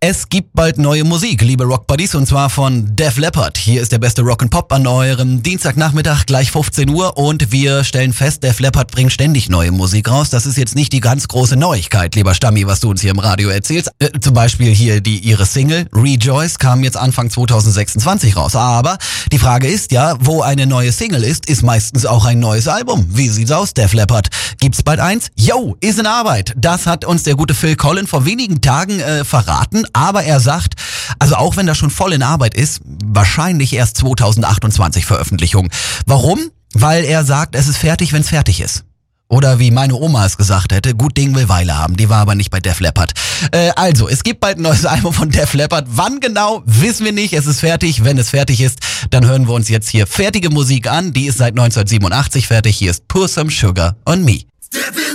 Es gibt bald neue Musik, liebe Rockbuddies, und zwar von Def Leppard. Hier ist der beste Rock'n'Pop an eurem Dienstagnachmittag, gleich 15 Uhr. Und wir stellen fest, Def Leppard bringt ständig neue Musik raus. Das ist jetzt nicht die ganz große Neuigkeit, lieber Stammi, was du uns hier im Radio erzählst. Zum Beispiel hier ihre Single Rejoice kam jetzt Anfang 2026 raus. Aber die Frage ist ja, wo eine neue Single ist meistens auch ein neues Album. Wie sieht's aus, Def Leppard? Gibt's bald eins? Yo, ist in Arbeit. Das hat uns der gute Phil Collen vor wenigen Tagen verraten. Aber er sagt, also auch wenn das schon voll in Arbeit ist, wahrscheinlich erst 2028 Veröffentlichung. Warum? Weil er sagt, es ist fertig, wenn es fertig ist. Oder wie meine Oma es gesagt hätte, gut Ding will Weile haben. Die war aber nicht bei Def Leppard. Also, es gibt bald ein neues Album von Def Leppard. Wann genau, wissen wir nicht. Es ist fertig. Wenn es fertig ist, dann hören wir uns jetzt hier fertige Musik an. Die ist seit 1987 fertig. Hier ist Pour Some Sugar on Me.